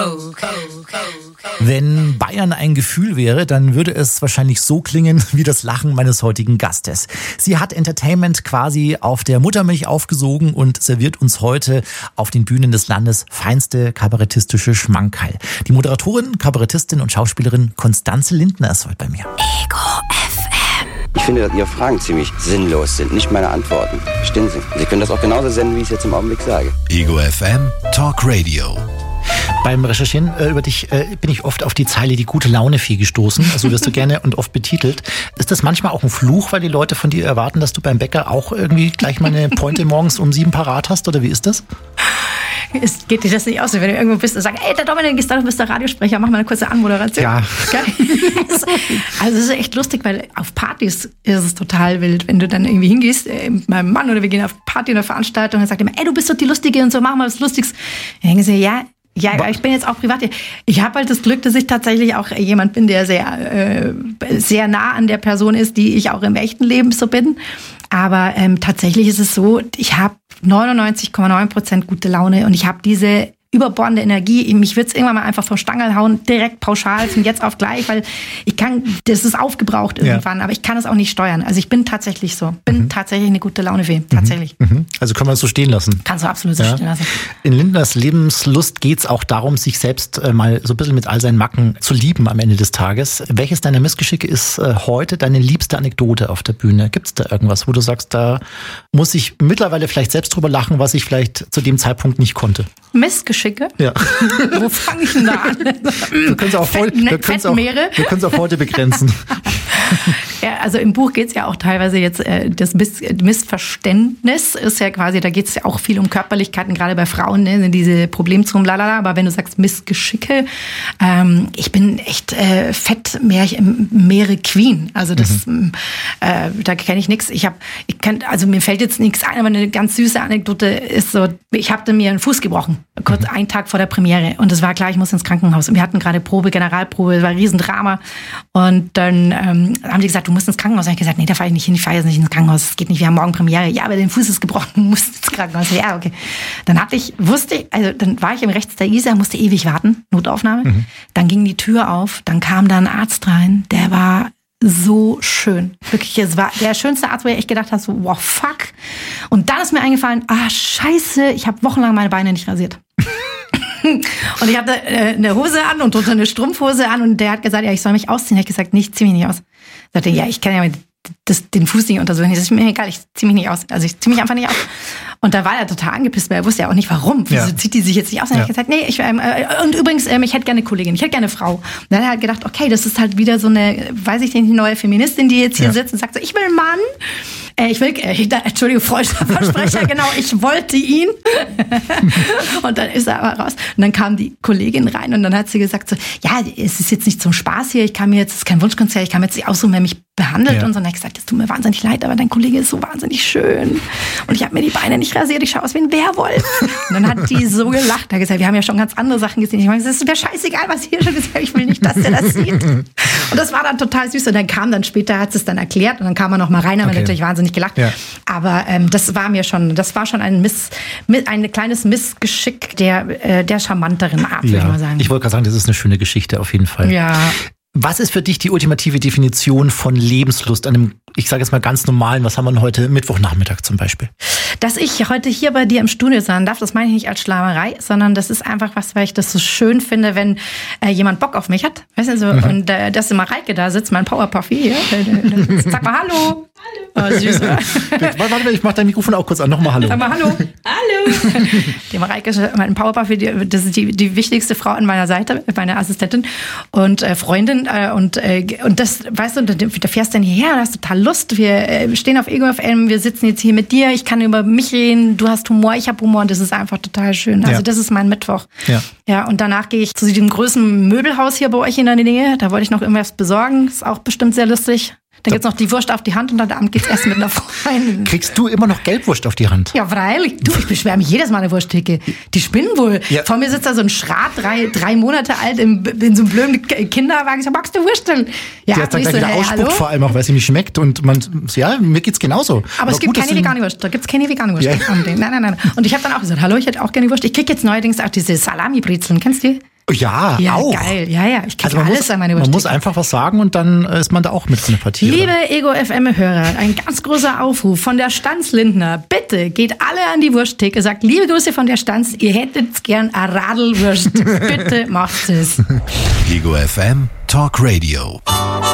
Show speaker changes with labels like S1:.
S1: Wenn Bayern ein Gefühl wäre, dann würde es wahrscheinlich so klingen wie das Lachen meines heutigen Gastes. Sie hat Entertainment quasi auf der Muttermilch aufgesogen und serviert uns heute auf den Bühnen des Landes feinste kabarettistische Schmankerl. Die Moderatorin, Kabarettistin und Schauspielerin Constanze Lindner ist heute bei mir.
S2: Ego FM.
S3: Ich finde, dass Ihre Fragen ziemlich sinnlos sind, nicht meine Antworten. Verstehen Sie? Sie können das auch genauso senden, wie ich es jetzt im Augenblick sage.
S4: Ego FM Talk Radio.
S1: Beim Recherchieren über dich bin ich oft auf die Zeile die gute Laune-Fee gestoßen. Also wirst du gerne und oft betitelt. Ist das manchmal auch ein Fluch, weil die Leute von dir erwarten, dass du beim Bäcker auch irgendwie gleich mal eine Pointe morgens um 7 parat hast? Oder wie ist das?
S2: Es geht dir das nicht aus, wenn du irgendwo bist und sagst, ey, der Dominik ist da, du bist der Radiosprecher, mach mal eine kurze Anmoderation.
S1: Ja.
S2: Also es ist echt lustig, weil auf Partys ist es total wild, wenn du dann irgendwie hingehst, mit meinem Mann oder wir gehen auf Party oder Veranstaltung und er sagt immer, ey, du bist doch die Lustige und so, mach mal was Lustiges. Dann denken sie, ja, ich bin jetzt auch privat. Ich habe halt das Glück, dass ich tatsächlich auch jemand bin, der sehr nah an der Person ist, die ich auch im echten Leben so bin. Aber tatsächlich ist es so, ich habe 99,9% gute Laune und ich habe diese überbordende Energie. Mich wird's irgendwann mal einfach vom Stangl hauen, direkt pauschal von jetzt auf gleich, weil das ist aufgebraucht irgendwann, aber ich kann es auch nicht steuern. Also ich bin tatsächlich so. Tatsächlich eine gute Laune-Fee. Tatsächlich.
S1: Also können wir es so stehen lassen?
S2: Kannst du absolut so stehen lassen.
S1: In Lindners Lebenslust geht's auch darum, sich selbst mal so ein bisschen mit all seinen Macken zu lieben am Ende des Tages. Welches deiner Missgeschicke ist heute deine liebste Anekdote auf der Bühne? Gibt's da irgendwas, wo du sagst, da muss ich mittlerweile vielleicht selbst drüber lachen, was ich vielleicht zu dem Zeitpunkt nicht konnte?
S2: Missgeschicke? Ja. Wo fange ich denn da an?
S1: Wir können es auch heute begrenzen.
S2: Ja, also im Buch geht es ja auch teilweise jetzt, das Missverständnis ist ja quasi, da geht es ja auch viel um Körperlichkeiten, gerade bei Frauen, ne, diese Problemzonen, lalala, aber wenn du sagst Missgeschicke, ich bin echt Fettmeere Queen, also das, da kenne ich nichts. Also mir fällt jetzt nichts ein, aber eine ganz süße Anekdote ist so, ich hatte mir einen Fuß gebrochen, kurz einen Tag vor der Premiere und es war klar, ich muss ins Krankenhaus und wir hatten gerade Generalprobe, es war ein Riesendrama und dann haben die gesagt, du musst ins Krankenhaus. Und ich habe gesagt, nee, da fahre ich nicht hin, ich fahre jetzt nicht ins Krankenhaus, es geht nicht, wir haben morgen Premiere. Ja, aber dein Fuß ist gebrochen, du musst ins Krankenhaus. Ja, okay. Dann war ich im Rechts der Isar, musste ewig warten, Notaufnahme. Dann ging die Tür auf, dann kam da ein Arzt rein, der war so schön. Wirklich, es war der schönste Arzt, wo ich echt gedacht habe, so, wow, fuck. Und dann ist mir eingefallen, scheiße, ich habe wochenlang meine Beine nicht rasiert. Und ich hatte eine Hose an und drunter eine Strumpfhose an und der hat gesagt, ja, ich soll mich ausziehen. Ich habe gesagt, nee, ich zieh mich nicht aus. Ich sagte, ja, ich kann ja den Fuß nicht untersuchen. Das ist mir egal, ich zieh mich nicht aus. Also ich zieh mich einfach nicht aus. Und da war er total angepisst, weil er wusste ja auch nicht, warum. Wieso zieht die sich jetzt nicht aus? Und ich habe gesagt, nee, und übrigens, ich hätte gerne eine Kollegin, ich hätte gerne eine Frau. Und dann hat er halt gedacht, okay, das ist halt wieder so eine, weiß ich nicht, die neue Feministin, die jetzt hier sitzt und sagt so, ich will einen Mann. Entschuldigung, Versprecher, genau, ich wollte ihn. Und dann ist er aber raus. Und dann kam die Kollegin rein und dann hat sie gesagt so, ja, es ist jetzt nicht zum Spaß hier, es ist kein Wunschkonzert, ich kann mir jetzt nicht aussuchen, wer mich behandelt und so. Und dann habe ich gesagt, das tut mir wahnsinnig leid, aber dein Kollege ist so wahnsinnig schön. Und ich habe mir die Beine nicht rasiert, ich schaue aus wie ein Werwolf. Und dann hat die so gelacht, da hat gesagt, wir haben ja schon ganz andere Sachen gesehen. Ich meine, es ist mir scheißegal, was hier schon gesagt, ich will nicht, dass der das sieht. Und das war dann total süß. Und dann kam dann später, hat es dann erklärt und dann kam er noch mal rein, haben wir natürlich wahnsinnig gelacht. Ja. Aber das war schon ein kleines Missgeschick der charmanteren Art, würde ich mal sagen.
S1: Ich wollte gerade sagen, das ist eine schöne Geschichte auf jeden Fall.
S2: Ja.
S1: Was ist für dich die ultimative Definition von Lebenslust an einem, ich sage jetzt mal ganz normalen, was haben wir denn heute, Mittwochnachmittag zum Beispiel?
S2: Dass ich heute hier bei dir im Studio sein darf, das meine ich nicht als Schleimerei, sondern das ist einfach was, weil ich das so schön finde, wenn jemand Bock auf mich hat. Weißt du, so, und dass immer Mareike da sitzt, mein Powerpuffy hier. Sag mal Hallo. Oh, süß, oder?
S1: Warte, ich mach dein Mikrofon auch kurz an. Nochmal Hallo.
S2: Sag mal Hallo. Hallo. Die Mareike ist mein Powerpuffy, das ist die wichtigste Frau an meiner Seite, meine Assistentin und Freundin. Und das, weißt du, da fährst du dann hierher und hast total Lust. Wir stehen auf Ego FM, wir sitzen jetzt hier mit dir, ich kann über mich reden, du hast Humor, ich habe Humor und das ist einfach total schön. Also das ist mein Mittwoch. Ja, und danach gehe ich zu diesem größten Möbelhaus hier bei euch in der Nähe. Da wollte ich noch irgendwas besorgen, ist auch bestimmt sehr lustig. Dann gibt's noch die Wurst auf die Hand und heute Abend geht's erst mit einer Freundin.
S1: Kriegst du immer noch Gelbwurst auf die Hand?
S2: Ja, freilich. Du, ich beschwere mich jedes Mal eine Wursttheke. Die spinnen wohl. Ja. Vor mir sitzt da so ein Schrat, drei Monate alt, in so einem blöden Kinderwagen. Ich sag, magst du Würsteln? Ja,
S1: die hat dann gleich wieder ausspuckt, vor allem auch, weil sie nicht schmeckt. Und mir geht's genauso.
S2: Aber es gibt keine vegane Wurst. Da gibt's keine vegane Wurst. Ja. Nein. Und ich habe dann auch gesagt, hallo, ich hätte auch gerne Wurst. Ich krieg jetzt neuerdings auch diese Salami-Brezeln. Kennst du die?
S1: Ja,
S2: Ja,
S1: auch.
S2: geil. Ja, ich kriege
S1: Man
S2: alles
S1: muss,
S2: an meine
S1: man
S2: Wurst.
S1: muss einfach was sagen und dann ist man da auch mit in der Partie.
S2: Liebe Ego-FM-Hörer, ein ganz großer Aufruf von der Stanz Lindner. Bitte geht alle an die Wursttheke, sagt liebe Grüße von der Stanz, ihr hättet gern eine Radlwurst. Bitte macht es.
S4: Ego FM Talk Radio.